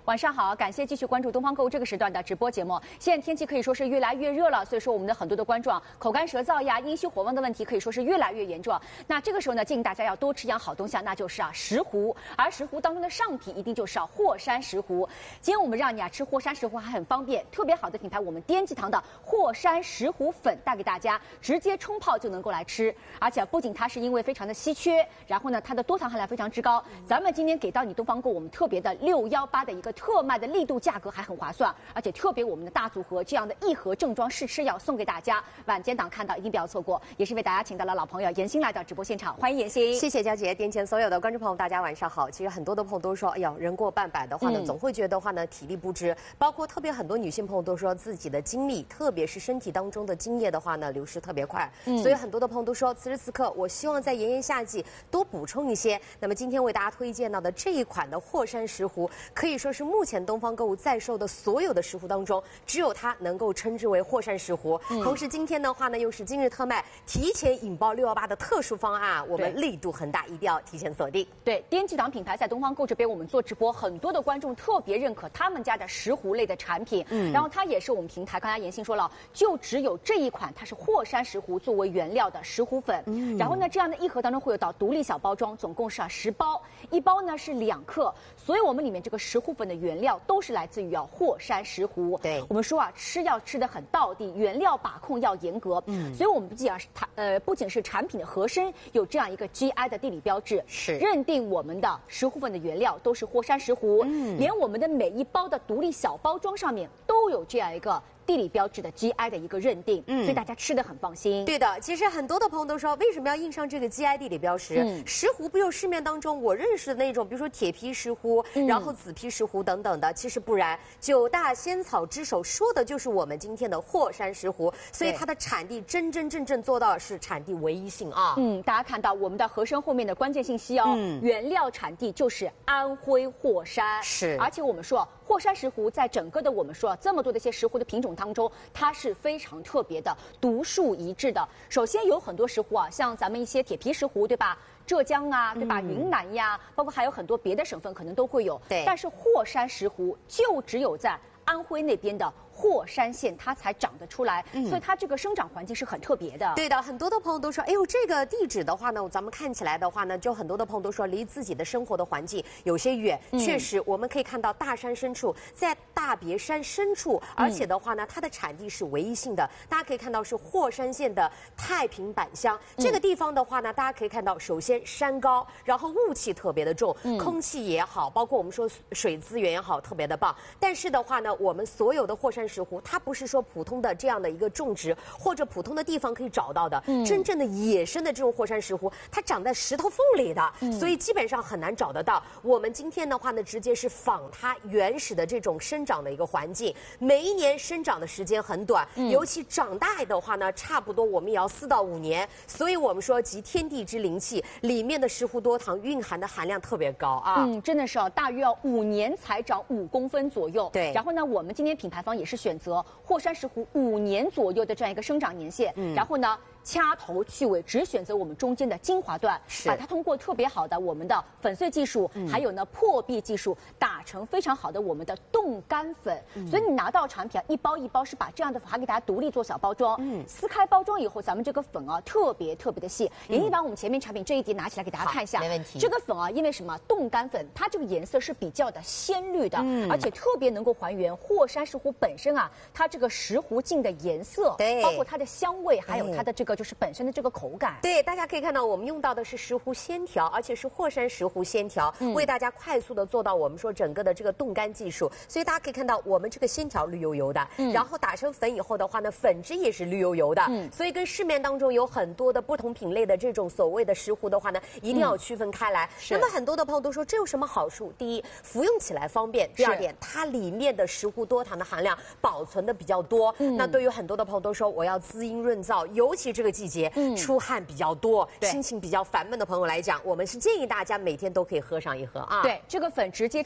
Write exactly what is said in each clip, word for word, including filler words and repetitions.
晚上好，感谢继续关注东方购物这个时段的直播节目。现在天气可以说是越来越热了，所以说我们的很多的观众啊，口干舌燥呀、阴虚火旺的问题可以说是越来越严重。那这个时候呢，建议大家要多吃一样好东西啊，那就是啊石斛。而石斛当中的上品一定就是啊霍山石斛。今天我们让你啊吃霍山石斛还很方便，特别好的品牌我们滇记堂的霍山石斛粉带给大家，直接冲泡就能够来吃。而且不仅它是因为非常的稀缺，然后呢它的多糖含量非常之高，咱们今天给到你东方购我们特别的六一八的一个特卖的力度，价格还很划算，而且特别我们的大组合这样的一盒正装试吃药送给大家，晚间档看到一定不要错过。也是为大家请到了老朋友严欣来到直播现场，欢迎严欣。 谢谢娇姐，点前所有的观众朋友，大家晚上好。其实很多的朋友都说，哎呀，人过半百的话呢，嗯、总会觉得话呢体力不支，包括特别很多女性朋友都说自己的精力，特别是身体当中的精液的话呢流失特别快，嗯、所以很多的朋友都说，此时此刻我希望在炎炎夏季多补充一些。那么今天为大家推荐到的这一款的霍山石斛，可以说是目前东方购物在售的所有的石斛当中，只有它能够称之为霍山石斛。嗯、同时今天的话呢，又是今日特卖，提前引爆六一八的特殊方案，我们力度很大，一定要提前锁定。 对，滇记堂品牌在东方购这边我们做直播，很多的观众特别认可他们家的石斛类的产品。嗯，然后它也是我们平台，刚才严欣说了，就只有这一款，它是霍山石斛作为原料的石斛粉。嗯，然后呢，这样的一盒当中会有到独立小包装，总共是啊十包，一包呢是两克，所以我们里面这个石斛粉的原料都是来自于啊霍山石斛。 对， 我们说啊，吃要吃得很道地，原料把控要严格。嗯，所以我们不仅啊是它呃不仅是产品的盒身有这样一个 G I 的地理标志， 是认定我们的石斛粉的原料都是霍山石斛，嗯，连我们的每一包的独立小包装上面都有这样一个地理标志的 G I 的一个认定，嗯，所以大家吃得很放心。 对的，其实很多的朋友都说，为什么要印上这个 G I 地理标识？嗯、石斛不有市面当中我认识的那种，比如说铁皮石斛，嗯、然后紫皮石斛等等的，其实不然。九大仙草之首说的就是我们今天的霍山石斛，所以它的产地真真正正做到是产地唯一性啊。 嗯，大家看到我们的盒身后面的关键信息哦，嗯、原料产地就是安徽霍山， 是， 而且我们说霍山石斛在整个的我们说这么多的一些石斛的品种当中，它是非常特别的，独树一帜的。首先有很多石斛啊，像咱们一些铁皮石斛，对吧？浙江啊，对吧？嗯、云南呀，包括还有很多别的省份可能都会有。 对。 但是霍山石斛就只有在安徽那边的霍山县它才长得出来，嗯、所以它这个生长环境是很特别的。 对的，很多的朋友都说，哎呦，这个地址的话呢，咱们看起来的话呢，就很多的朋友都说离自己的生活的环境有些远。嗯、确实，我们可以看到大山深处，在大别山深处，而且的话呢，它的产地是唯一性的。大家可以看到是霍山县的太平坂乡、嗯、这个地方的话呢，大家可以看到，首先山高，然后雾气特别的重，嗯、空气也好，包括我们说水资源也好，特别的棒。但是的话呢，我们所有的霍山石斛，它不是说普通的这样的一个种植或者普通的地方可以找到的，嗯、真正的野生的这种霍山石斛，它长在石头缝里的，嗯、所以基本上很难找得到。我们今天的话呢，直接是仿它原始的这种生长的一个环境，每一年生长的时间很短，嗯、尤其长大的话呢，差不多我们也要四到五年，所以我们说集天地之灵气，里面的石斛多糖蕴含的含量特别高啊， 嗯，真的是啊，大约要五年才长五公分左右。 对， 然后呢，我们今天品牌方也是选择霍山石斛五年左右的这样一个生长年限，嗯、然后呢，掐头去尾，只选择我们中间的精华段，把它通过特别好的我们的粉碎技术，嗯、还有呢破壁技术，打成非常好的我们的冻干粉。嗯、所以你拿到产品啊，一包一包是把这样的粉还给大家独立做小包装，嗯、撕开包装以后，咱们这个粉啊特别特别的细。严欣把我们前面产品这一叠拿起来给大家看一下， 没问题。 这个粉啊，因为什么？冻干粉它这个颜色是比较的鲜绿的，嗯、而且特别能够还原霍山石斛本身啊，它这个石斛镜的颜色， 对， 包括它的香味，还有它的这个就是本身的这个口感。 对，大家可以看到我们用到的是石斛鲜条，而且是霍山石斛鲜条，嗯、为大家快速的做到我们说整个的这个冻干技术。所以大家可以看到我们这个鲜条绿油油的，嗯、然后打成粉以后的话呢，粉质也是绿油油的。嗯、所以跟市面当中有很多的不同品类的这种所谓的石斛的话呢，一定要区分开来。嗯、那么很多的朋友都说这有什么好处？第一，服用起来方便；第二点，它里面的石斛多糖的含量保存的比较多。嗯、那对于很多的朋友都说我要滋阴润燥，尤其这个季节，嗯、出汗比较多，心情比较烦闷的朋友来讲，我们是建议大家每天都可以喝上一盒啊。 对，这个粉直接冲泡就可以。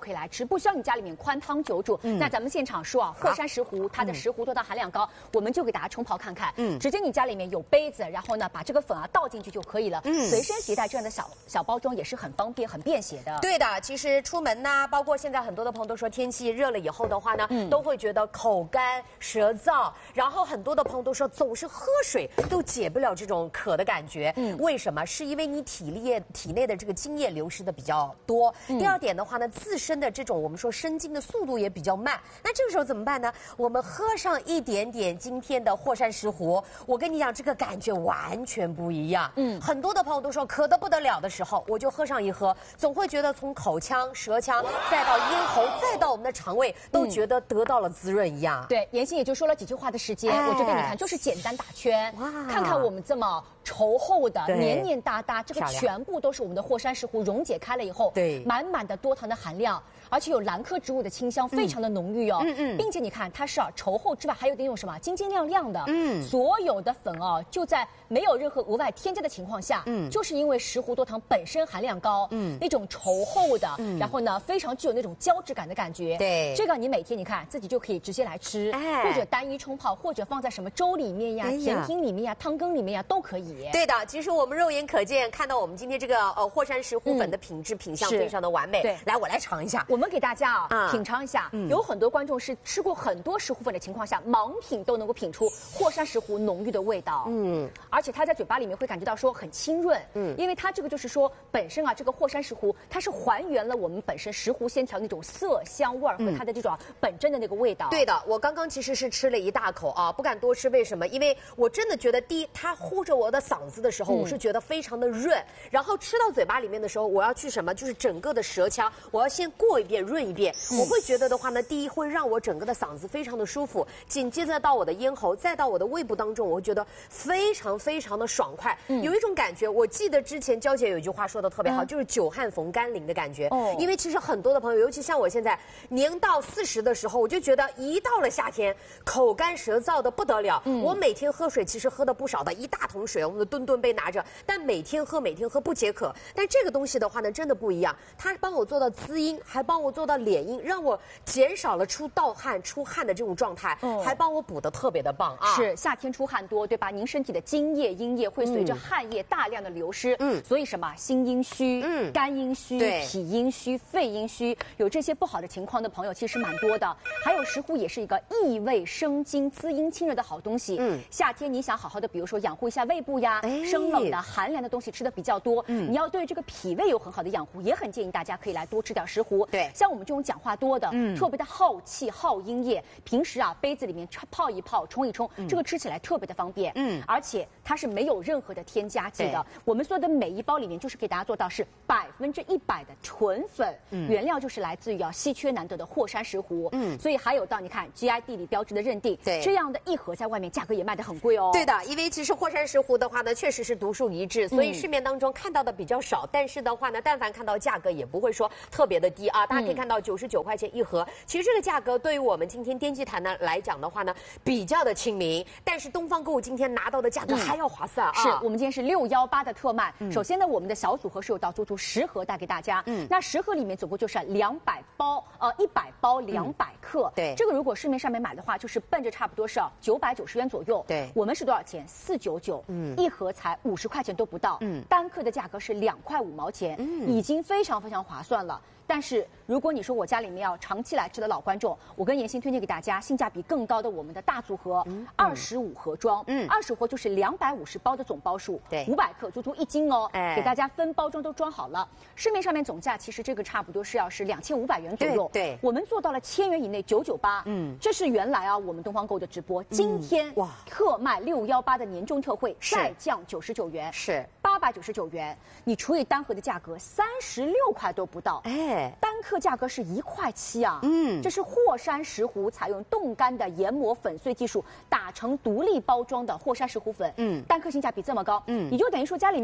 可以来吃，不需要你家里面宽汤久煮。嗯、那咱们现场说啊，霍山石斛它的石斛多糖含量高，嗯、我们就给大家冲泡看看。嗯，直接你家里面有杯子，然后呢把这个粉啊倒进去就可以了。嗯，随身携带这样的小小包装也是很方便、很便携的。 对的，其实出门呢，包括现在很多的朋友都说天气热了以后的话呢，嗯、都会觉得口干舌燥，然后很多的朋友都说总是喝水都解不了这种渴的感觉。嗯，为什么？是因为你体力体内的这个津液流失的比较多。嗯、第二点的话呢，自身的这种我们说生津的速度也比较慢。那这个时候怎么办呢？我们喝上一点点今天的霍山石斛，我跟你讲，这个感觉完全不一样。嗯，很多的朋友都说渴得不得了的时候，我就喝上一喝，总会觉得从口腔、舌腔，再到咽喉，再到我们的肠胃，都觉得得到了滋润一样。 嗯、对，妍希也就说了几句话的时间，哎、我就给你看，就是简单打圈，哇，看看我们这么稠厚的、黏黏哒哒，这个全部都是我们的霍山石斛溶解开了以后，对，满满的多糖的含量。而且有兰科植物的清香，非常的浓郁哦。嗯嗯，并且你看，它是啊稠厚之外，还有那种什么晶晶亮亮的。嗯，所有的粉哦，就在没有任何额外添加的情况下，嗯，就是因为石斛多糖本身含量高，嗯，那种稠厚的，嗯、然后呢非常具有那种胶质感的感觉。对，这个你每天你看自己就可以直接来吃，哎、或者单一冲泡，或者放在什么粥里面呀、哎、甜品里面呀、汤羹里面呀都可以。 对的，其实我们肉眼可见看到我们今天这个呃霍山石斛粉的品质、嗯、品相非常的完美。对，来我来尝一下。 我们给大家啊、嗯、品尝一下，嗯、有很多观众是吃过很多石斛粉的情况下，盲品都能够品出霍山石斛浓郁的味道。嗯，而且它在嘴巴里面会感觉到说很清润。嗯，因为它这个就是说本身啊，这个霍山石斛它是还原了我们本身石斛鲜条那种色香味儿和它的这种本真的那个味道。嗯、 对的，我刚刚其实是吃了一大口啊，不敢多吃，为什么？因为我真的觉得第一，它呼着我的嗓子的时候，嗯、我是觉得非常的润，然后吃到嘴巴里面的时候，我要去什么？就是整个的舌腔，我要先过一遍润一遍。嗯、我会觉得的话呢，第一会让我整个的嗓子非常的舒服，紧接着到我的咽喉，再到我的胃部当中，我会觉得非常非常的爽快，嗯、有一种感觉。我记得之前娇姐有一句话说的特别好，嗯、就是久旱逢甘霖的感觉。哦，因为其实很多的朋友，尤其像我现在年到四十的时候，我就觉得一到了夏天，口干舌燥的不得了。嗯、我每天喝水其实喝的不少的，一大桶水，我们的吨吨杯拿着，但每天喝每天喝不解渴。但这个东西的话呢，真的不一样，它帮我做到滋阴，还帮我做到敛阴，让我减少了出盗汗、出汗的这种状态，嗯、还帮我补得特别的棒啊！ 是夏天出汗多，对吧？您身体的津液、阴液会随着汗液大量的流失，嗯，所以什么心阴虚、嗯、肝阴虚、脾阴虚、肺阴虚，有这些不好的情况的朋友其实蛮多的。还有石斛也是一个益胃生津、滋阴清热的好东西。嗯，夏天你想好好的，比如说养护一下胃部呀，哎、生冷的、寒凉的东西吃的比较多，嗯，你要对这个脾胃有很好的养护，也很建议大家可以来多吃点石斛。对，像我们这种讲话多的，嗯，特别的耗气、耗阴液，平时啊杯子里面泡一泡、冲一冲，嗯、这个吃起来特别的方便。嗯，而且它是没有任何的添加剂的。我们所有的每一包里面就是给大家做到是百分之一百的纯粉，嗯、原料就是来自于啊稀缺难得的霍山石斛。嗯，所以还有到你看 G I 地理标志的认定，对，这样的一盒在外面价格也卖得很贵哦。 对的，因为其实霍山石斛的话呢，确实是独树一帜，所以市面当中看到的比较少。嗯、但是的话呢，但凡看到价格也不会说特别的低啊，大家可以看到九十九块钱一盒。其实这个价格对于我们今天颠机谈呢来讲的话呢，比较的亲民。但是东方购物今天拿到的价格还要划算啊！ 是我们今天是六幺八的特卖。嗯、首先呢，我们的小组合是有到足足十盒带给大家。嗯，那十盒里面总共就是两百包，呃，一百包两百克。嗯、对，这个如果市面上面买的话，就是奔着差不多是九百九十元左右。对，我们是多少钱？四九九。嗯，一盒才五十块钱都不到。嗯，单克的价格是两块五毛钱。嗯，已经非常非常划算了。但是如果你说我家里面要长期来吃的老观众，我跟妍希推荐给大家性价比更高的我们的大组合，二十五盒装，嗯，二十盒就是两百五十包的总包数，对，五百克足足一斤哦，哎，给大家分包装都装好了。市面上面总价其实这个差不多是要是两千五百元左右，对，对我们做到了千元以内九九八，嗯，这是原来啊我们东方购的直播，今天哇特卖六幺八的年终特惠再降九十九元，是八百九十九元，你除以单盒的价格三十六块都不到，哎。单克价格是一块七啊，嗯，这是霍山石斛采用冻干的研磨粉碎技术打成独立包装的霍山石斛粉，嗯，单克性价比这么高，嗯，你就等于说家里面啊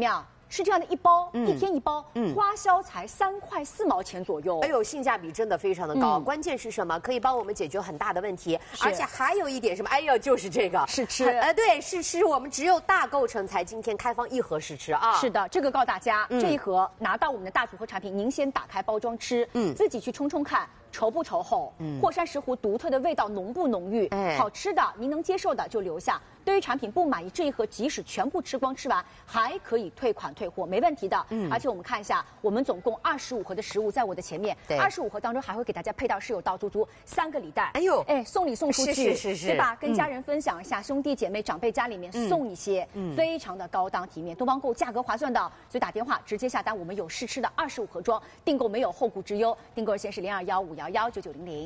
是这样的一包， 嗯一天一包， 嗯花销才三块四毛钱左右。 哎呦，性价比真的非常的高。 嗯关键是什么？可以帮我们解决很大的问题，而且还有一点什么？哎呦，就是这个试吃。 呃，对，试吃，我们只有大购城才今天开放一盒试吃啊。 是的，这个告诉大家， 嗯这一盒拿到我们的大组合产品，您先打开包装吃， 嗯自己去冲冲看。稠不稠厚？嗯，霍山石斛独特的味道浓不浓郁？ 哎好吃的您能接受的就留下。对于产品不满意，这一盒即使全部吃光吃完，还可以退款退货，没问题的。嗯，而且我们看一下，我们总共二十五盒的食物在我的前面， 对， 二十五盒当中还会给大家配到是有到足足三个礼袋。 哎呦， 哎，送礼送出去， 是是是是， 对吧？跟家人分享一下，嗯、兄弟姐妹长辈家里面送一些，嗯，非常的高档体面。东方购价格划算的，所以打电话直接下单，我们有试吃的二十五盒装，订购没有后顾之忧。订购热线是零二幺五幺幺九九零零。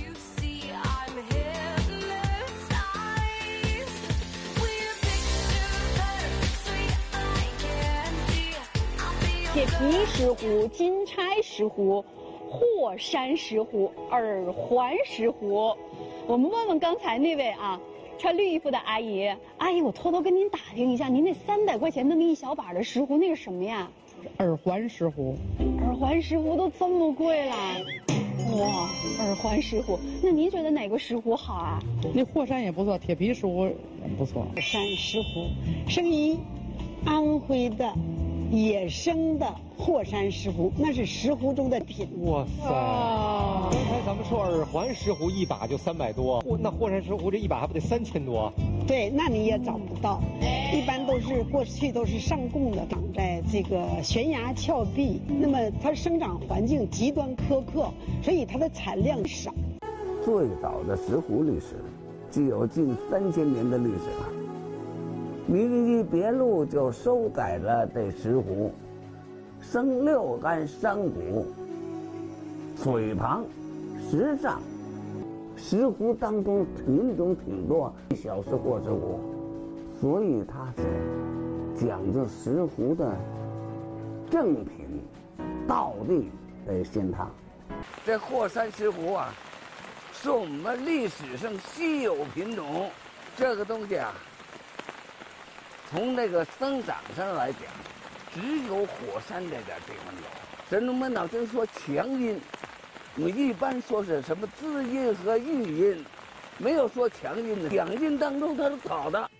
铁皮石斛、金钗石斛、霍山石斛、耳环石斛。我们问问刚才那位啊，穿绿衣服的阿姨，阿姨，我偷偷跟您打听一下，您那三百块钱那么一小把的石斛，那是什么呀？ 耳环石斛。 耳环石斛都这么贵了。哇，耳环石斛，那您觉得哪个石斛好啊？ 那霍山也不错，铁皮石斛也不错。 霍山石斛，生于安徽的野生的霍山石斛，那是石斛中的品。 哇塞！刚才咱们说耳环石斛一把就三百多，那霍山石斛这一把还不得三千多？ 对，那你也找不到，一般都是过去都是上供的，长在这个悬崖峭壁，那么它生长环境极端苛刻，所以它的产量少。 最早的石斛历史具有近三千年的历史了。名医别录就收载了这石斛，生六肝山谷，水旁，石上。石斛当中品种挺多，小石或石斛，所以它是讲究石斛的正品，道地的仙汤。 这霍山石斛啊，是我们历史上稀有品种。这个东西啊，从那个生长上来讲，只有火山这点地方有。咱们门脑经说强阴，我们一般说是什么滋阴和育阴，没有说强阴的。两阴当中它是好的。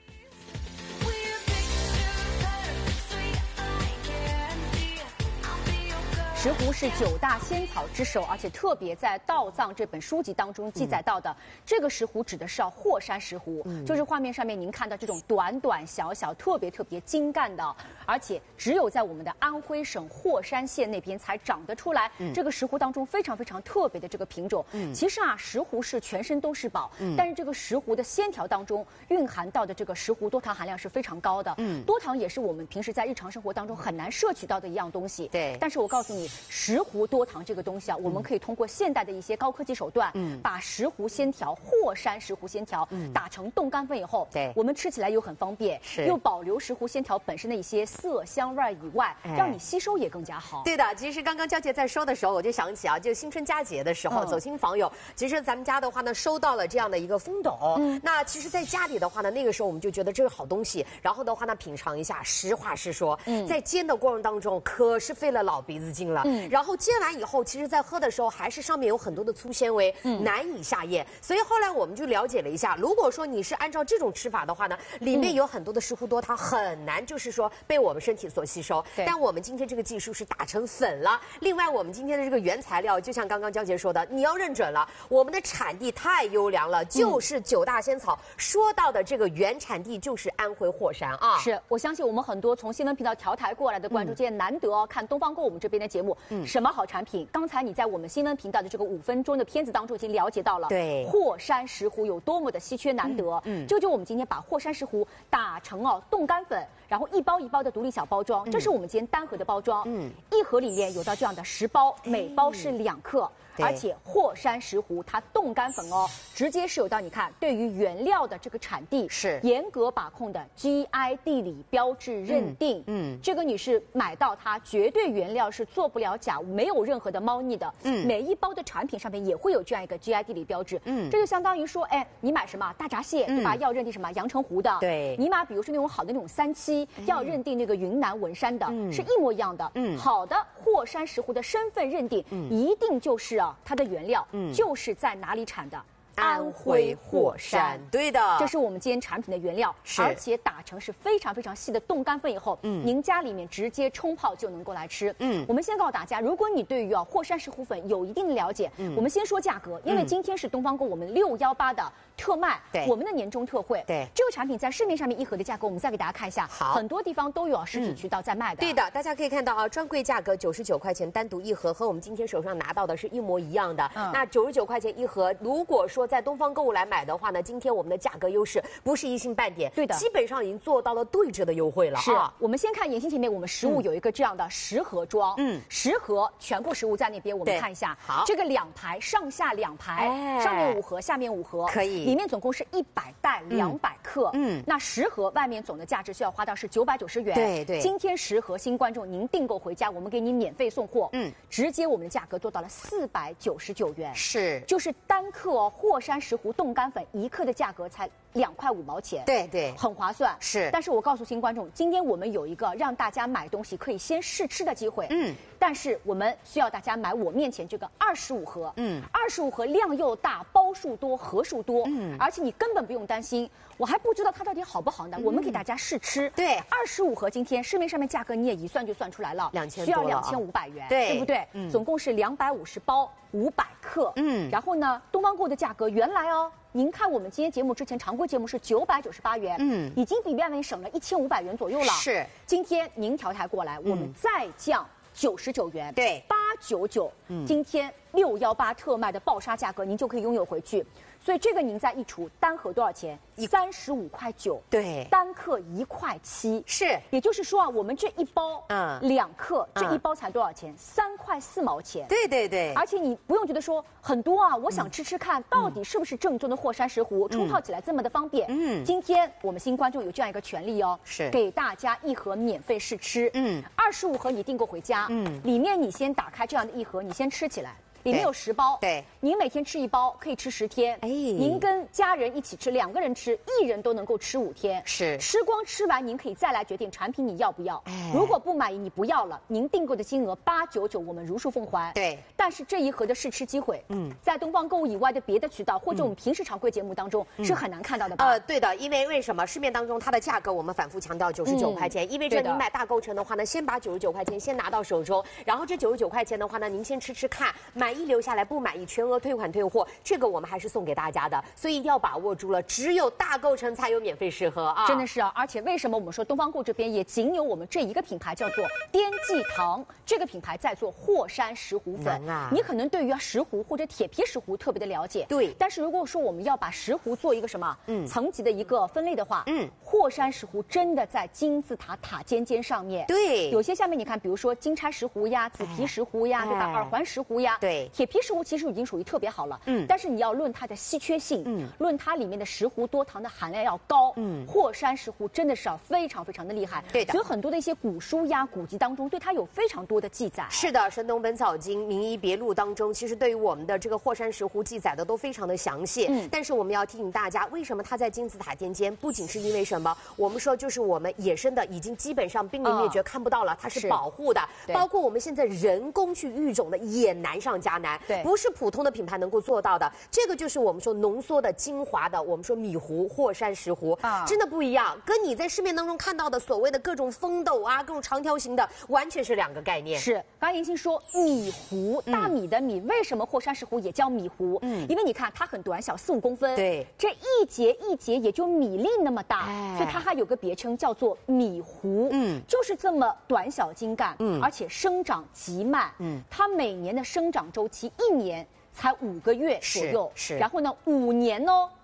石斛是九大仙草之首，而且特别在《道藏》这本书籍当中记载到的，嗯、这个石斛指的是霍山石斛，嗯、就是画面上面您看到这种短短小小、特别特别精干的，而且只有在我们的安徽省霍山县那边才长得出来。嗯、这个石斛当中非常非常特别的这个品种。嗯、其实啊，石斛是全身都是宝，嗯、但是这个石斛的鲜条当中蕴含到的这个石斛多糖含量是非常高的。嗯，多糖也是我们平时在日常生活当中很难摄取到的一样东西。 对， 但是我告诉你。石斛多糖这个东西啊，我们可以通过现代的一些高科技手段，嗯，把石斛鲜条、霍山石斛鲜条，嗯，打成冻干粉以后， 对， 我们吃起来又很方便， 是又保留石斛鲜条本身的一些色香味以外，哎、让你吸收也更加好。 对的，其实刚刚娇姐在说的时候，我就想起啊，就新春佳节的时候，嗯、走亲访友，其实咱们家的话呢，收到了这样的一个风斗，嗯，那其实在家里的话呢，那个时候我们就觉得这是好东西，然后的话呢，品尝一下，实话实说，嗯，在煎的过程当中可是费了老鼻子劲了，嗯，然后煎完以后，其实在喝的时候还是上面有很多的粗纤维，嗯，难以下咽。所以后来我们就了解了一下，如果说你是按照这种吃法的话呢，里面有很多的石斛多糖，很难就是说被我们身体所吸收。但我们今天这个技术是打成粉了。另外，我们今天的这个原材料，就像刚刚江杰说的，你要认准了，我们的产地太优良了，就是九大仙草、嗯、说到的这个原产地就是安徽霍山啊。 是我相信我们很多从新闻频道调台过来的观众，今天难得哦看东方购我们这边的节目，嗯，什么好产品？刚才你在我们新闻频道的这个五分钟的片子当中已经了解到了， 对， 霍山石斛有多么的稀缺难得。嗯，嗯这就我们今天把霍山石斛打成哦冻干粉，然后一包一包的独立小包装，嗯、这是我们今天单盒的包装。嗯，一盒里面有到这样的十包，每包是两克。 而且霍山石斛它冻干粉哦，直接是有到你看对于原料的这个产地是严格把控的 G I 地理标志认定。嗯，嗯这个你是买到它绝对原料是做不了假，没有任何的猫腻的。嗯，每一包的产品上面也会有这样一个 G I 地理标志。嗯，这就相当于说，哎，你买什么大闸蟹，对吧？要认定什么阳澄湖的。 对， 你买比如说那种好的那种三七，要认定那个云南文山的，是一模一样的。嗯，好的霍山石斛的身份认定，一定就是啊它的原料，就是在哪里产的。 安徽霍山，对的， 这是我们今天产品的原料，而且打成是非常非常细的冻干粉以后，嗯，您家里面直接冲泡就能够来吃。嗯，我们先告诉大家，如果你对于啊霍山石斛粉有一定的了解，嗯，我们先说价格，因为今天是东方购我们六幺八的特卖， 对， 我们的年终特惠， 对， 这个产品在市面上面一盒的价格，我们再给大家看一下， 好， 很多地方都有实体渠道在卖的。 对的，大家可以看到啊，专柜价格九十九块钱单独一盒，和我们今天手上拿到的是一模一样的。嗯，那九十九块钱一盒，如果说在东方购物来买的话呢，今天我们的价格优势不是一星半点， 对的， 基本上已经做到了对折的优惠了。 是，啊、我们先看眼睛前面，我们实物有一个这样的十盒装，嗯，十盒全部实物在那边，我们看一下， 好， 这个两排上下两排，哎、上面五盒，下面五盒， 可以， 里面总共是一百袋两百克，嗯，那十盒外面总的价值需要花到是九百九十元， 对对， 今天十盒新观众您订购回家，我们给你免费送货，嗯，直接我们的价格做到了四百九十九元， 是， 就是单克哦，霍山石斛冻干粉一克的价格才两块五毛钱， 对对， 很划算。 是， 但是我告诉新观众，今天我们有一个让大家买东西可以先试吃的机会，嗯，但是我们需要大家买我面前这个二十五盒，嗯，二十五盒量又大，包数多，盒数多，嗯，而且你根本不用担心，我还不知道它到底好不好呢，嗯、我们给大家试吃， 对， 二十五盒今天市面上面价格你也一算就算出来了， 两千需要两千五百元， 对， 对不对？嗯，总共是两百五十包。五百克，嗯，然后呢，东方购的价格原来哦，您看我们今天节目之前常规节目是九百九十八元，嗯，已经比外面省了一千五百元左右了。 是， 今天您调台过来，我们再降九十九元， 对， 八九九，嗯，今天六幺八特卖的暴杀价格，您就可以拥有回去。所以这个您再一除，单盒多少钱？三十五块九， 对， 单克一块七， 是， 也就是说啊，我们这一包，嗯，两克， 嗯、 这一包才多少钱？三块四毛钱。 对对对， 而且你不用觉得说很多啊，我想吃吃看，嗯、到底是不是正宗的霍山石斛，冲泡起来这么的方便。嗯，今天我们新观众有这样一个权利哦， 是给大家一盒免费试吃，嗯，二十五盒你订购回家，嗯，里面你先打开这样的一盒，你先吃起来。里面有十包， 对， 您每天吃一包，可以吃十天。哎，您跟家人一起吃，两个人吃，一人都能够吃五天。 是， 吃光吃完，您可以再来决定产品你要不要。哎，如果不满意，你不要了，您订购的金额八九九，我们如数奉还。 对， 但是这一盒的试吃机会，嗯，在东方购物以外的别的渠道或者我们平时常规节目当中、嗯、是很难看到的吧？ 呃，对的，因为为什么市面当中它的价格我们反复强调九十九块钱，嗯、意味着您买大购成的话呢，先把九十九块钱先拿到手中，然后这九十九块钱的话呢，您先吃吃看，满意留下来，不满。满意全额退款退货，这个我们还是送给大家的，所以一定要把握住了，只有大购成才有免费试喝啊！ 真的是啊，而且为什么我们说东方购这边也仅有我们这一个品牌叫做滇记堂，这个品牌在做霍山石斛粉啊。你可能对于石斛或者铁皮石斛特别的了解， 对。 但是如果说我们要把石斛做一个什么嗯层级的一个分类的话，嗯，霍山石斛真的在金字塔塔尖尖上面， 对。 有些下面你看，比如说金钗石斛呀、紫皮石斛呀，哎、对吧？耳环石斛呀， 对。 铁皮石斛其实已经属于特别好。好了，嗯，但是你要论它的稀缺性，嗯，论它里面的石斛多糖的含量要高，嗯，霍山石斛真的是啊非常非常的厉害， 对的， 所以很多的一些古书呀、古籍当中对它有非常多的记载。 是的，《神农本草经》《名医别录》当中，其实对于我们的这个霍山石斛记载的都非常的详细。嗯，但是我们要提醒大家，为什么它在金字塔尖尖？不仅是因为什么？我们说就是我们野生的已经基本上濒临灭绝，看不到了，它是保护的，包括我们现在人工去育种的也难上加难， 对， 不是普通的品牌能够做到的。这个就是我们说浓缩的精华的，我们说米糊霍山石斛啊，真的不一样，跟你在市面当中看到的所谓的各种风斗啊、各种长条形的，完全是两个概念。 是，刚刚妍希说米糊，大米的米，嗯、为什么霍山石斛也叫米糊？嗯，因为你看它很短小，四五公分， 对， 这一节一节也就米粒那么大，哎、所以它还有个别称叫做米糊。嗯，就是这么短小精干，嗯，而且生长极慢，嗯，它每年的生长周期一年才五个月左右， 是，是然后呢，五年呢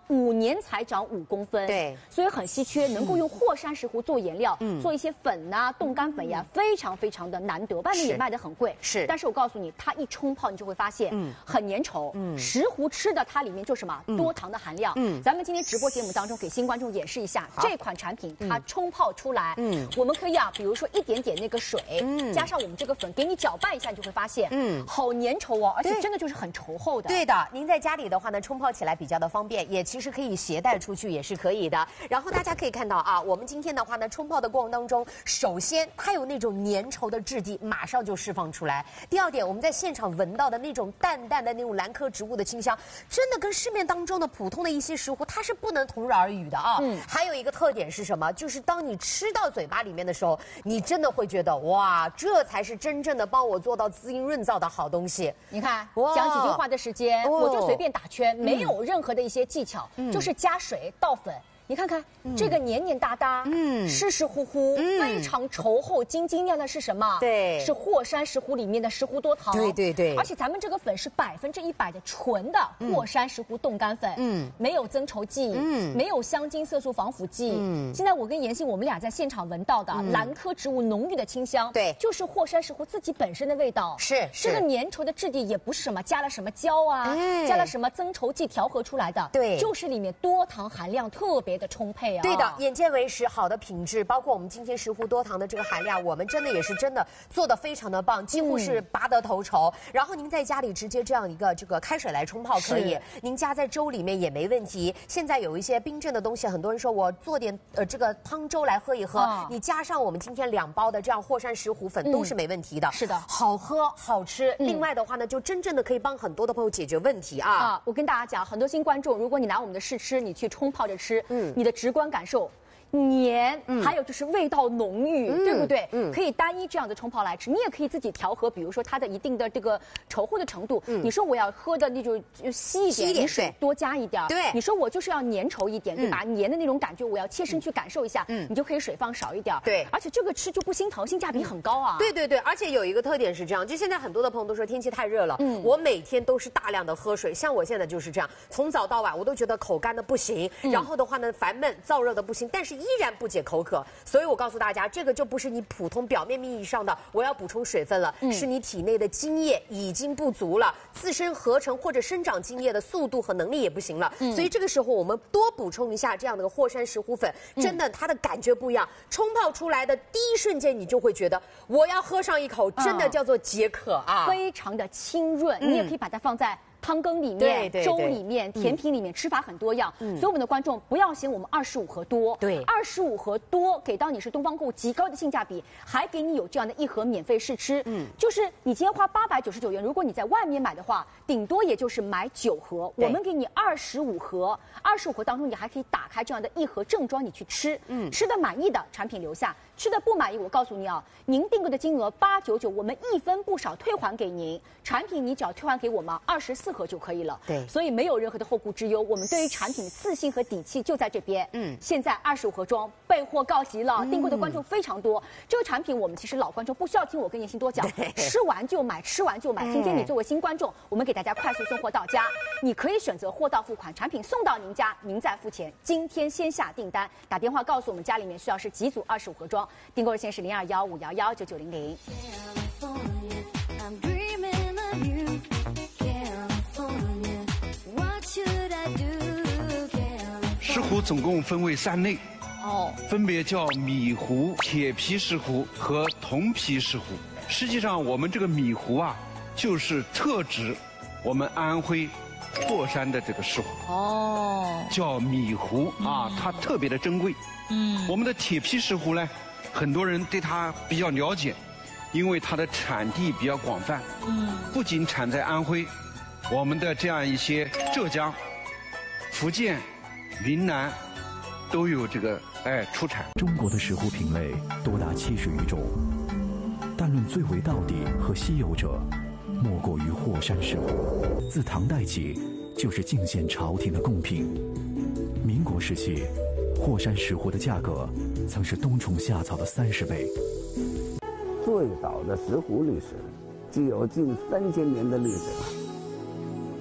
五年才长五公分， 对， 所以很稀缺，能够用霍山石斛做颜料，嗯，做一些粉呐、冻干粉呀，非常非常的难得，外面也卖得很贵， 是。 但是我告诉你，它一冲泡，你就会发现，嗯，很粘稠，嗯，石斛吃的它里面就什么多糖的含量，嗯，咱们今天直播节目当中给新观众演示一下这款产品，它冲泡出来，嗯，我们可以啊，比如说一点点那个水，嗯，加上我们这个粉，给你搅拌一下，你就会发现，嗯，好粘稠哦，而且真的就是很稠厚的。 对的，您在家里的话呢，冲泡起来比较的方便，也其实可以携带出去也是可以的。然后大家可以看到啊，我们今天的话呢，冲泡的过程当中，首先它有那种粘稠的质地，马上就释放出来。第二点，我们在现场闻到的那种淡淡的那种兰科植物的清香，真的跟市面当中的普通的一些石斛，它是不能同日而语的啊。嗯。还有一个特点是什么？就是当你吃到嘴巴里面的时候，你真的会觉得哇，这才是真正的帮我做到滋阴润燥的好东西。 你看，讲几句话的时间，哦、我就随便打圈，没有任何的一些技巧，嗯、就是加水倒粉。你看看、嗯、这个黏黏哒哒，嗯，湿湿乎乎，嗯、非常稠厚、晶晶亮的是什么？对，是霍山石斛里面的石斛多糖。 对对对， 而且咱们这个粉是百分之一百的纯的霍山石斛冻干粉，嗯，没有增稠剂，嗯，没有香精、色素、防腐剂。嗯，现在我跟妍希我们俩在现场闻到的、嗯、兰科植物浓郁的清香，对，就是霍山石斛自己本身的味道。是，这个粘稠的质地也不是什么加了什么胶啊，哎、加了什么增稠剂调和出来的，对，就是里面多糖含量特别的充沛啊！ 对的，眼见为实，好的品质，包括我们今天石斛多糖的这个含量，我们真的也是真的做的非常的棒，几乎是拔得头筹。嗯、然后您在家里直接这样一个这个开水来冲泡可以，您加在粥里面也没问题。现在有一些冰镇的东西，很多人说我做点呃这个汤粥来喝一喝，哦、你加上我们今天两包的这样霍山石斛粉、嗯、都是没问题的。是的，好喝好吃。嗯、另外的话呢，就真正的可以帮很多的朋友解决问题啊！啊， 我跟大家讲，很多新观众，如果你拿我们的试吃，你去冲泡着吃，嗯，你的直观感受。黏，嗯、还有就是味道浓郁，嗯、对不对？嗯，可以单一这样的冲泡来吃，你也可以自己调和，比如说它的一定的这个稠厚的程度。嗯、你说我要喝的那种稀一点，你水多加一点。对，你说我就是要粘稠一点，对吧？黏的那种感觉，我要切身去感受一下，嗯，你就可以水放少一点。对，而且这个吃就不心疼，性价比很高啊。 对对对，而且有一个特点是这样，就现在很多的朋友都说天气太热了，嗯，我每天都是大量的喝水，像我现在就是这样，从早到晚我都觉得口干的不行，嗯、然后的话呢烦闷燥热的不行，但是依然不解口渴，所以我告诉大家，这个就不是你普通表面意义上的我要补充水分了，嗯、是你体内的津液已经不足了，自身合成或者生长津液的速度和能力也不行了，嗯、所以这个时候我们多补充一下这样的霍山石斛粉，嗯、真的它的感觉不一样，冲泡出来的第一瞬间你就会觉得我要喝上一口，真的叫做解渴啊， 非常的清润，嗯、你也可以把它放在汤羹里面、对对对粥里面、甜品里面，吃法很多样。嗯、所以我们的观众不要嫌我们二十五盒多，对，二十五盒多给到你是东方购物极高的性价比，还给你有这样的一盒免费试吃。嗯，就是你今天花八百九十九元，如果你在外面买的话，顶多也就是买九盒，我们给你二十五盒，二十五盒当中你还可以打开这样的一盒正装你去吃。嗯，吃的满意的产品留下，吃的不满意，我告诉你啊，您订购的金额八九九，我们一分不少退还给您，产品你只要退还给我们二十四盒就可以了。对，所以没有任何的后顾之忧，我们对于产品的自信和底气就在这边。嗯，现在二十五盒装备货告急了，嗯、订购的观众非常多。这个产品我们其实老观众不需要听我跟妍希多讲，吃完就买，吃完就买。今天你作为新观众，我们给大家快速送货到家，你可以选择货到付款，产品送到您家，您再付钱。今天先下订单，打电话告诉我们家里面需要是几组二十五盒装，订购热线是零二幺五幺幺九九零零。 石斛总共分为三类，哦，分别叫米斛、铁皮石斛和铜皮石斛。实际上，我们这个米斛啊，就是特指我们安徽霍山的这个石斛。哦，叫米斛啊，它特别的珍贵。嗯，我们的铁皮石斛呢，很多人对它比较了解，因为它的产地比较广泛。嗯，不仅产在安徽，我们的这样一些浙江、福建、云南都有这个哎出产。 中国的石斛品类多达七十余种，但论最为道地和稀有者，莫过于霍山石斛。自唐代起，就是进献朝廷的贡品。民国时期，霍山石斛的价格曾是冬虫夏草的三十倍。 最早的石斛历史，既有近三千年的历史了。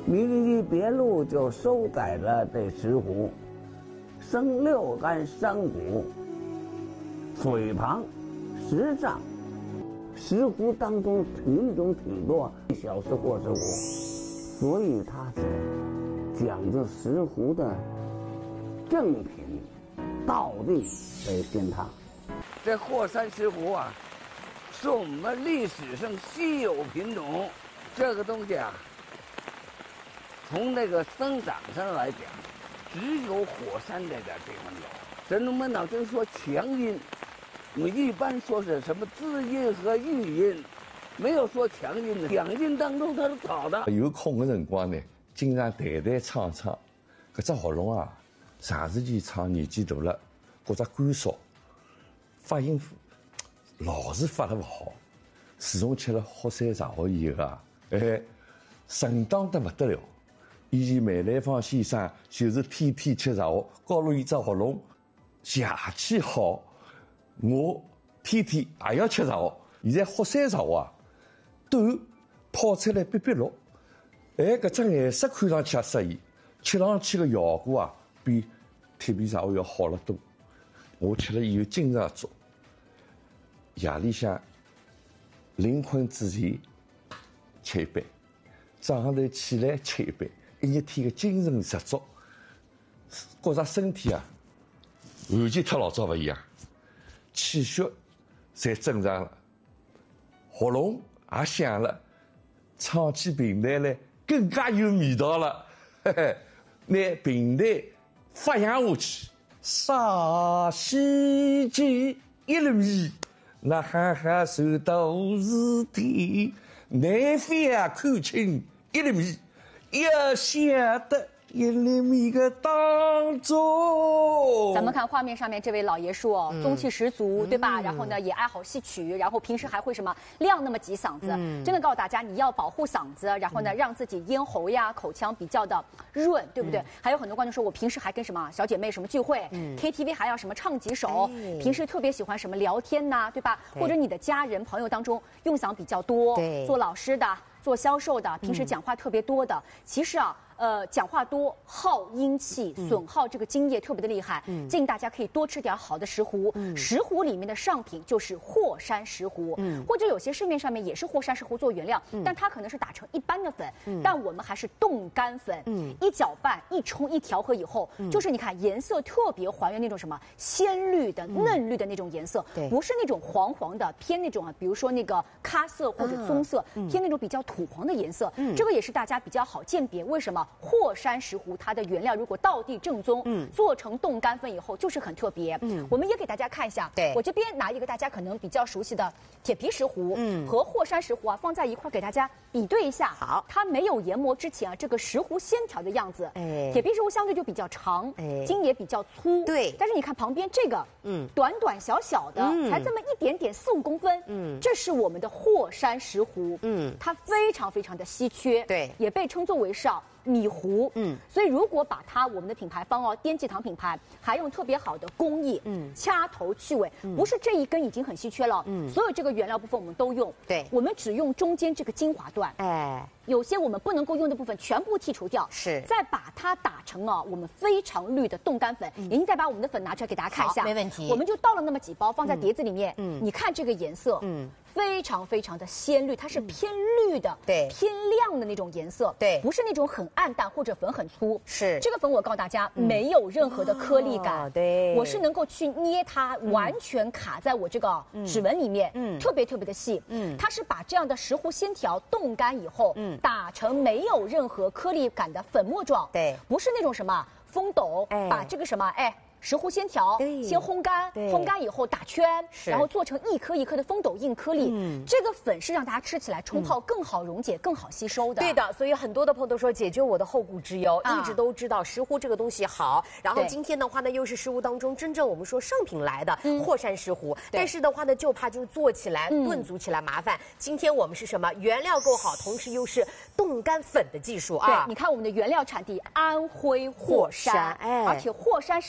名医别录就收载了这石斛，生六肝山谷，嘴旁十丈。石斛当中品种挺多，小石或石斛，所以它是讲究石斛的正品，道地为仙汤。 这霍山石斛啊，是我们历史上稀有品种。这个东西啊，从那个生长上来讲，只有火山这点地方有。神农本草经说强阴，我们一般说是什么滋阴和育阴，没有说强阴的。两阴当中它是好的。 有空的辰光呢，经常弹弹唱唱，搿只喉咙啊，长时间唱年纪大了，觉着干燥，发音老是发得勿好。自从吃了霍山茶学以后啊，哎，顺当得勿得了。以前梅兰芳先生就是天天吃茶学，搞了伊只喉咙邪气好。我天天也要吃茶学，现在霍山茶学啊，短泡出来碧碧绿，哎，搿只颜色看上去也适宜，吃上去个效果啊，比铁皮茶学要好得多。我吃了以后经常做，夜里向临困之前吃一杯，早上头起来吃一杯，一日天个精神十足，觉着身体啊，完全和老早勿一样。气血侪正常了，喉咙也响了，唱起评弹来更加有味道了。嘿嘿，拿评弹发扬下去，沙溪涧一路米，那憨憨受到事体，南飞啊看清一粒米，要晓得。一粒米个当中， 咱们看画面上面这位老爷叔哦，嗯、中气十足，对吧？嗯、然后呢，也爱好戏曲，然后平时还会什么亮那么几嗓子。嗯、真的告诉大家，你要保护嗓子，然后呢，让自己咽喉呀、口腔比较的润，对不对？嗯、还有很多观众说，我平时还跟什么小姐妹什么聚会、嗯、，K T V 还要什么唱几首，哎、平时特别喜欢什么聊天呐、啊，对吧？对或者你的家人朋友当中用嗓比较多，做老师的、做销售的，平时讲话特别多的，嗯、其实啊。呃，讲话多耗阴气，损耗这个津液特别的厉害。嗯，建议大家可以多吃点好的石斛。嗯，石斛里面的上品就是霍山石斛。嗯，或者有些市面上面也是霍山石斛做原料，嗯、但它可能是打成一般的粉，嗯、但我们还是冻干粉。嗯，一搅拌、一冲、一调和以后，嗯、就是你看颜色特别还原那种什么鲜绿的、嗯、嫩绿的那种颜色，对，不是那种黄黄的，偏那种啊，比如说那个咖色或者棕色，嗯、偏那种比较土黄的颜色。嗯，这个也是大家比较好鉴别。为什么？霍山石斛它的原料如果道地正宗，嗯，做成冻干粉以后就是很特别。嗯，我们也给大家看一下，对，我这边拿一个大家可能比较熟悉的铁皮石斛，嗯，和霍山石斛啊放在一块给大家比对一下。好，它没有研磨之前啊，这个石斛线条的样子，哎，铁皮石斛相对就比较长，哎，筋也比较粗，对。但是你看旁边这个，嗯，短短小小的，嗯，才这么一点点四五公分，嗯，这是我们的霍山石斛，嗯，它非常非常的稀缺，对，也被称作为是米斛，嗯，所以如果把它我们的品牌方哦，滇济堂品牌，还用特别好的工艺，嗯，掐头去尾，嗯、不是这一根已经很稀缺了，嗯，所有这个原料部分我们都用，对，我们只用中间这个精华段，哎，有些我们不能够用的部分全部剔除掉，是，再把它打成啊我们非常绿的冻干粉，嗯、莹莹再把我们的粉拿出来给大家看一下，没问题，我们就倒了那么几包放在碟子里面，嗯，你看这个颜色，嗯。非常非常的鲜绿，它是偏绿的，对，偏亮的那种颜色，对，不是那种很暗淡或者粉很粗。是这个粉，我告诉大家，嗯、没有任何的颗粒感，哦、对，我是能够去捏它，嗯、完全卡在我这个指纹里面，嗯，特别特别的细，嗯，它是把这样的石斛线条冻干以后，嗯，打成没有任何颗粒感的粉末状，对，不是那种什么风斗，哎，把这个什么，哎。石斛线条先烘干，烘干以后打圈，然后做成一颗一颗的风斗硬颗粒。嗯，这个粉是让大家吃起来冲泡更好溶解、更好吸收的。对的，所以很多的朋友都说解决我的后顾之忧，一直都知道石斛这个东西好。然后今天的话呢，又是石斛当中真正我们说上品来的霍山石斛，但是的话呢，就怕就是做起来、炖煮起来麻烦。今天我们是什么？原料够好，同时又是冻干粉的技术啊。对，你看我们的原料产地安徽霍山，哎，而且霍山石斛啊。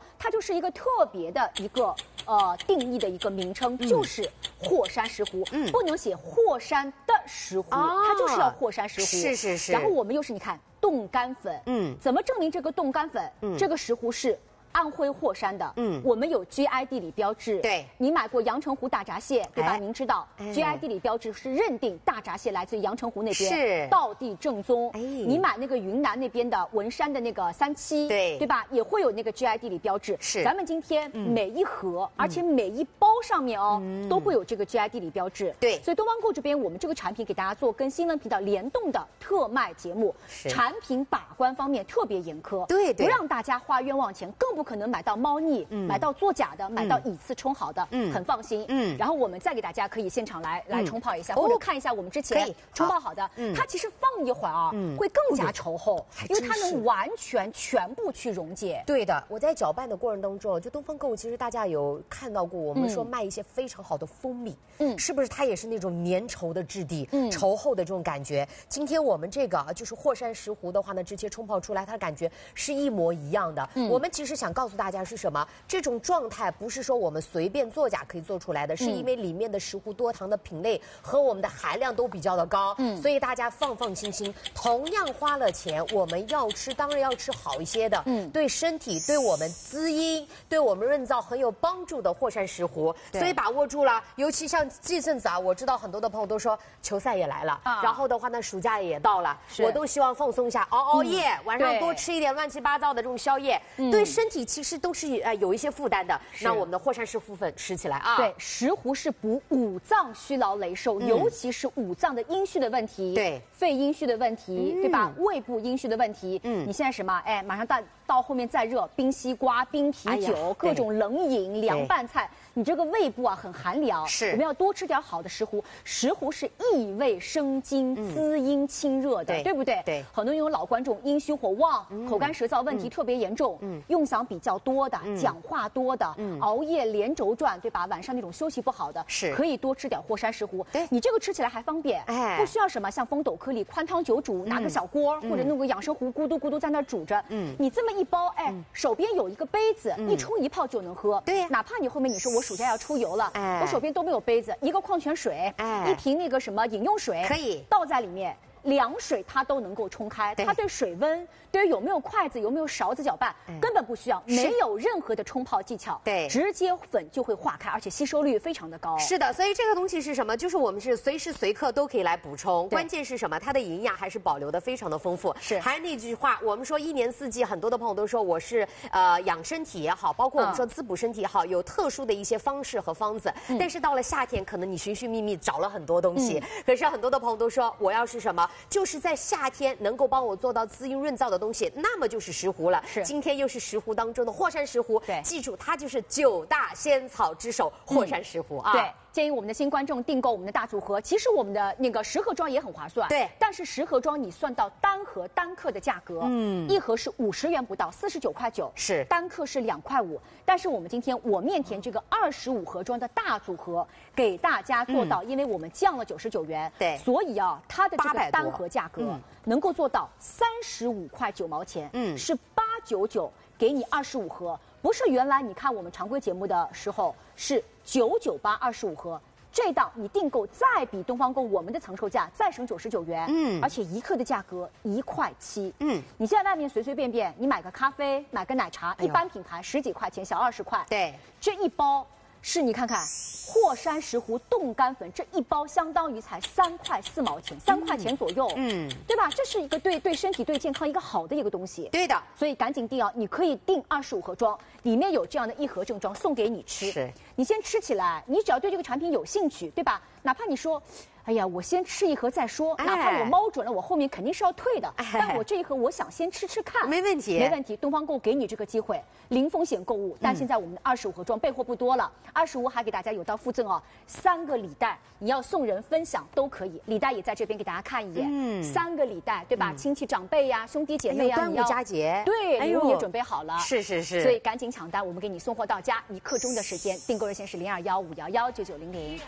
它就是一个特别的一个呃定义的一个名称，嗯、就是霍山石斛，嗯，不能写霍山的石斛，哦、它就是要霍山石斛。 是是是。 然后我们又是你看冻干粉，嗯，怎么证明这个冻干粉，嗯、这个石斛是安徽霍山的？嗯，我们有 G I 地理标志。 对， 你买过阳澄湖大闸蟹，对吧？哎、您知道、哎、G I 地理标志是认定大闸蟹来自于阳澄湖那边， 是道地正宗。哎，你买那个云南那边的文山的那个三七， 对对吧？也会有那个 G I 地理标志。 是， 咱们今天每一盒，嗯、而且每一包上面哦，嗯、都会有这个 G I 地理标志。 对， 所以东方购这边，我们这个产品给大家做跟新闻频道联动的特卖节目，产品把关方面特别严苛， 对对， 不让大家花冤枉钱，更不可能买到猫腻，嗯、买到作假的，买到以次充好的，嗯、很放心。嗯，然后我们再给大家可以现场来、嗯、来冲泡一下，或者看一下我们之前冲泡好的，嗯、它其实放一会儿啊，嗯、会更加稠厚，因为它能完全全部去溶解。 对的，我在搅拌的过程当中，就东方购其实大家有看到过，我们说卖一些非常好的蜂蜜，嗯，是不是它也是那种粘稠的质地，嗯，稠厚的这种感觉？今天我们这个啊，就是霍山石斛的话呢，直接冲泡出来，它感觉是一模一样的。嗯，我们其实想告诉大家是什么？这种状态不是说我们随便作假可以做出来的，是因为里面的石斛多糖的品类和我们的含量都比较的高，嗯，所以大家放放心心。同样花了钱，我们要吃，当然要吃好一些的，嗯，对身体、对我们滋阴、对我们润燥很有帮助的霍山石斛，所以把握住了。尤其像这阵子啊，我知道很多的朋友都说球赛也来了，啊、然后的话呢，暑假也到了，我都希望放松一下，熬熬夜，嗯、晚上多吃一点乱七八糟的这种宵夜，嗯、对身体其实都是呃有一些负担的。那我们的霍山石斛粉吃起来啊， 对，石斛是补五脏虚劳累瘦，嗯、尤其是五脏的阴虚的问题， 对， 肺阴虚的问题，嗯、对吧？胃部阴虚的问题，嗯，你现在什么？哎，马上到到后面再热，冰西瓜、冰啤酒，哎、各种冷饮、凉拌菜。你这个胃部啊很寒凉， 是， 我们要多吃点好的石斛。石斛是益胃生津、嗯、滋阴清热的，对，对不对？ 对， 很多有老观众阴虚火旺、嗯、口干舌燥问题特别严重，嗯，用嗓比较多的、嗯、讲话多的、嗯、熬夜连轴转，对吧？晚上那种休息不好的， 是， 可以多吃点霍山石斛。对，你这个吃起来还方便，哎，不需要什么像风斗颗粒、宽汤久煮，拿个小锅、嗯、或者弄个养生壶，咕嘟咕嘟在那煮着，嗯，你这么一包，哎，嗯、手边有一个杯子，嗯、一冲一泡就能喝。 对， 哪怕你后面你说我暑假要出游了。哎，我手边都没有杯子，一个矿泉水，哎，一瓶那个什么饮用水， 可以倒在里面，凉水它都能够冲开，它对水温，对于有没有筷子、有没有勺子搅拌，嗯、根本不需要，没有任何的冲泡技巧， 对， 直接粉就会化开，而且吸收率非常的高。 是的，所以这个东西是什么？就是我们是随时随刻都可以来补充，关键是什么？它的营养还是保留的非常的丰富。 是， 还是那句话，我们说一年四季，很多的朋友都说我是呃养身体也好，包括我们说滋补身体也好，有特殊的一些方式和方子。嗯、但是到了夏天，可能你寻寻觅觅找了很多东西，嗯、可是很多的朋友都说我要是什么，就是在夏天能够帮我做到滋阴润燥的东西，那么就是石斛了。 是， 今天又是石斛当中的霍山石斛。对，记住它就是九大仙草之首霍山石斛、嗯、啊。 对。建议我们的新观众订购我们的大组合，其实我们的那个十盒装也很划算， 对。 但是十盒装你算到单盒单克的价格，嗯，一盒是五十元不到，四十九块九， 是单克是两块五。但是我们今天我面甜这个二十五盒装的大组合给大家做到，嗯、因为我们降了九十九元， 对， 所以啊，它的这个单盒价格能够做到三十五块九毛钱，嗯，是八九九给你二十五盒。不是原来你看我们常规节目的时候是九九八二十五盒，这档你订购再比东方购我们的藏售价再省九十九元，嗯，而且一克的价格一块七，嗯，你现在外面随随便便你买个咖啡买个奶茶，哎、一般品牌十几块钱小二十块， 对， 这一包是你看看霍山石斛冻干粉这一包相当于才三块四毛钱，三块钱左右，嗯，对吧？这是一个对对身体对健康一个好的一个东西， 对的。 所以赶紧订啊！你可以订二十五盒装，里面有这样的一盒正装送给你吃。 是， 你先吃起来，你只要对这个产品有兴趣，对吧？哪怕你说，哎呀，我先吃一盒再说，哪怕我猫准了，我后面肯定是要退的。哎、但我这一盒我想先吃吃看， 没问题， 没问题。东方购给你这个机会，零风险购物。但现在我们的二十五盒装备货不多了，二十五还给大家有到附赠哦，三个礼袋，你要送人分享都可以。礼袋也在这边给大家看一眼，嗯，三个礼袋，对吧？嗯、亲戚长辈呀、兄弟姐妹呀， 端午佳节， 对，礼物也准备好了， 是是是。 所以赶紧抢单，我们给你送货到家，一刻钟的时间。订购热线是零二幺五幺幺九九零零。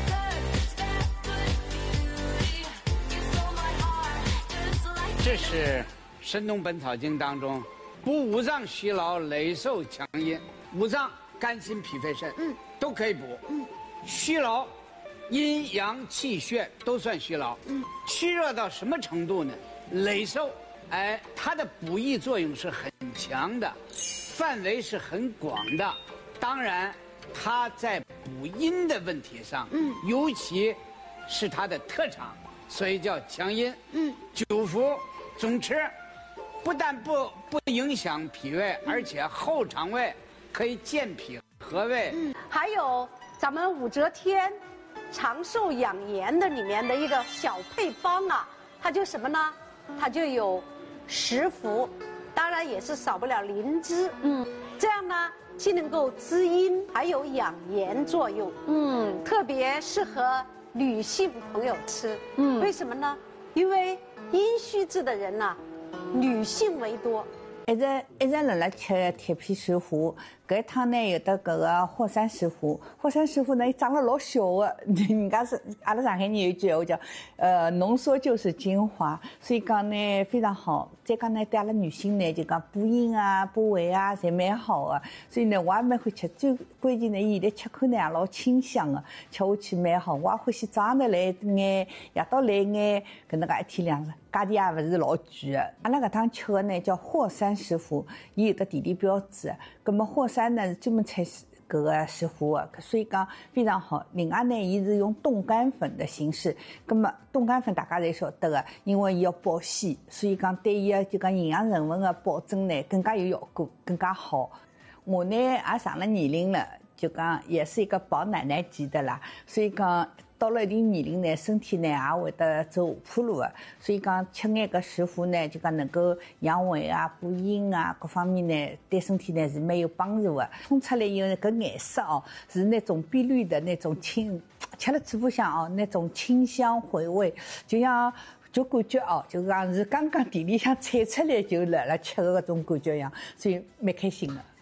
这是神农本草经》当中，补五脏虚劳，累瘦强阴。五脏肝心脾肺肾，嗯，都可以补。嗯，虚劳，阴阳气血都算虚劳。嗯，虚热到什么程度呢？累瘦，哎，它的补益作用是很强的，范围是很广的。当然，它在补阴的问题上，嗯，尤其是它的特长，所以叫强阴。嗯，久服总吃，不但不不影响脾胃，而且后肠胃可以健脾和胃。 嗯，还有咱们武则天长寿养颜的里面的一个小配方啊，它就什么呢？它就有石斛，当然也是少不了灵芝。嗯，这样呢，既能够滋阴，还有养颜作用。嗯，特别适合女性朋友吃。嗯，为什么呢？因为阴虚质的人呢、啊，女性为多。 一直一直辣辣吃铁皮石斛，搿一趟呢有得搿个火山石斛，火山石斛呢伊长了老小的，人家是阿拉上海人有一句话叫，呃，浓缩就是精华，所以讲呢非常好。再讲呢对阿拉女性呢就讲补阴啊、补胃啊，侪蛮好的。所以呢我也蛮会吃，最关键呢伊现在吃口呢也老清香的，吃下去蛮好。我也欢喜早上头来一眼，夜到来一眼，搿能介一天两次，价钿也勿是老贵的。阿拉搿趟吃的呢叫霍山石斛，伊有的地理标志。葛末霍山呢是专门采搿个石斛的，所以讲非常好。另外呢，伊是用冻干粉的形式，葛末冻干粉大家侪晓得的，因为伊要保鲜，所以讲对伊个就讲营养成分的保证呢更加有效果，更加好。我呢也上了年龄了，就讲也是一个宝奶奶级的啦，所以讲。到了一定年龄呢，身体呢也会得走下坡路的，所以讲吃眼搿石斛呢，就讲能够养胃啊、补阴啊，各方面呢对身体呢是蛮有帮助的。冲出来以后呢，搿颜色哦是那种碧绿的那种清，吃了嘴巴上哦那种清香回味，就像就感觉哦，就讲是刚刚地里向采出来就辣辣吃的搿种感觉一样，所以蛮开心的。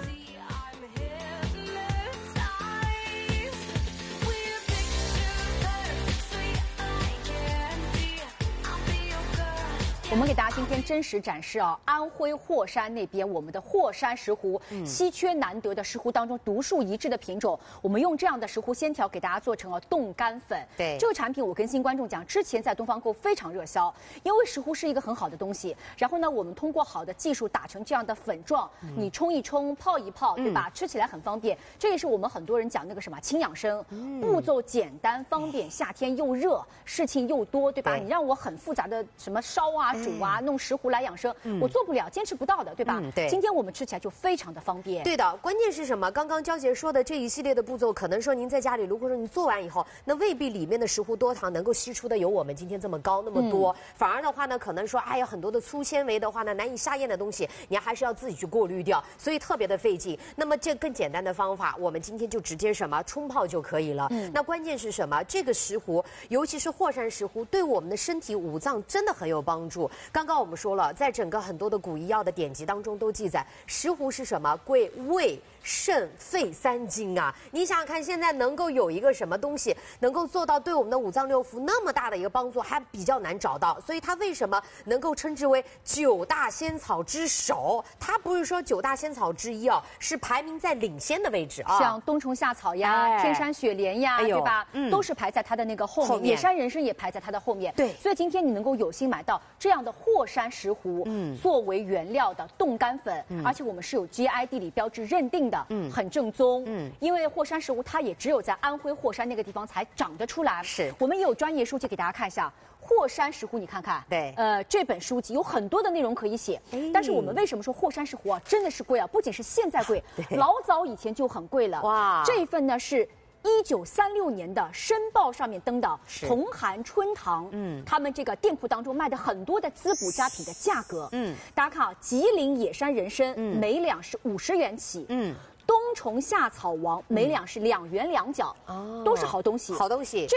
我们给大家今天真实展示啊，安徽霍山那边我们的霍山石斛，嗯、稀缺难得的石斛当中独树一帜的品种。我们用这样的石斛鲜条给大家做成了冻干粉。对，这个产品我跟新观众讲，之前在东方购非常热销，因为石斛是一个很好的东西。然后呢，我们通过好的技术打成这样的粉状，嗯、你冲一冲、泡一泡，对吧？嗯、吃起来很方便。这也是我们很多人讲那个什么轻养生，嗯、步骤简单方便，夏天又热，事情又多，对吧？对你让我很复杂的什么烧啊。煮啊，弄石斛来养生，嗯、我做不了，坚持不到的，对吧？嗯、对。今天我们吃起来就非常的方便。 对的，关键是什么？刚刚娇姐说的这一系列的步骤，可能说您在家里，如果说你做完以后，那未必里面的石斛多糖能够吸出的有我们今天这么高那么多，嗯、反而的话呢，可能说哎呀很多的粗纤维的话呢，难以下咽的东西，你还是要自己去过滤掉，所以特别的费劲。那么这更简单的方法，我们今天就直接什么冲泡就可以了。嗯、那关键是什么？这个石斛，尤其是霍山石斛，对我们的身体五脏真的很有帮助。刚刚我们说了，在整个很多的古医药的典籍当中都记载，石斛是什么？归胃、肾、肺三经啊！你想想看，现在能够有一个什么东西能够做到对我们的五脏六腑那么大的一个帮助，还比较难找到。所以它为什么能够称之为九大仙草之首？它不是说九大仙草之一啊，是排名在领先的位置啊。 像冬虫夏草呀、哎、天山雪莲呀，哎、对吧？嗯、都是排在它的那个后面。后面野山人参也排在它的后面。对，所以今天你能够有幸买到这样的霍山石斛，嗯，作为原料的冻干粉，嗯、而且我们是有 G I 地理标志认定的，嗯，很正宗，嗯，因为霍山石斛它也只有在安徽霍山那个地方才长得出来。是，我们也有专业书籍给大家看一下。霍山石斛，你看看，对，呃，这本书籍有很多的内容可以写，但是我们为什么说霍山石斛啊，真的是贵啊？不仅是现在贵，老早以前就很贵了。哇，这一份呢是。一九三六年的《申报》上面登的同涵春堂，嗯，他们这个店铺当中卖的很多的滋补佳品的价格，嗯，大家看啊，吉林野山人参，嗯，每两是五十元起，嗯，冬虫夏草王每两是两元两角，哦，都是好东西，好东西。